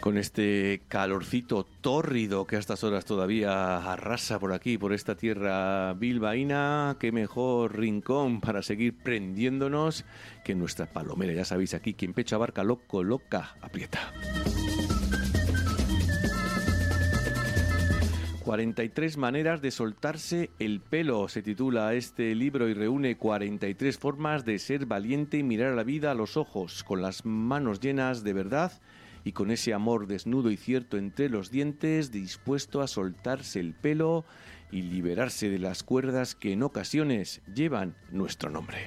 Con este calorcito tórrido que a estas horas todavía arrasa por aquí, por esta tierra bilbaína, qué mejor rincón para seguir prendiéndonos que nuestra palomera. Ya sabéis, aquí quien pecho abarca, lo coloca, aprieta. 43 maneras de soltarse el pelo, se titula este libro y reúne 43 formas de ser valiente y mirar a la vida a los ojos, con las manos llenas de verdad y con ese amor desnudo y cierto entre los dientes, dispuesto a soltarse el pelo y liberarse de las cuerdas que en ocasiones llevan nuestro nombre.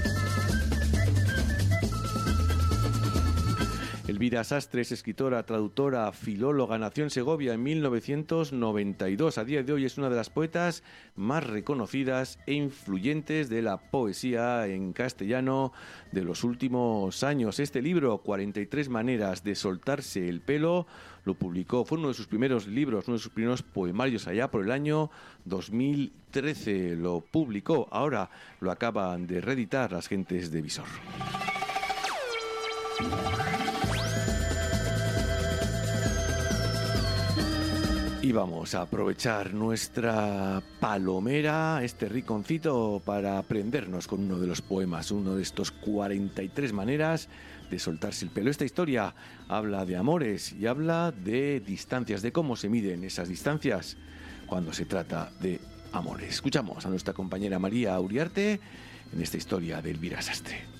Elvira Sastre es escritora, traductora, filóloga, nació en Segovia en 1992. A día de hoy es una de las poetas más reconocidas e influyentes de la poesía en castellano de los últimos años. Este libro, 43 maneras de soltarse el pelo, lo publicó, fue uno de sus primeros libros, uno de sus primeros poemarios allá por el año 2013. Lo publicó, ahora lo acaban de reeditar las gentes de Visor. Y vamos a aprovechar nuestra palomera, este rinconcito, para aprendernos con uno de los poemas, uno de estos 43 maneras de soltarse el pelo. Esta historia habla de amores y habla de distancias, de cómo se miden esas distancias cuando se trata de amores. Escuchamos a nuestra compañera María Uriarte en esta historia de Elvira Sastre.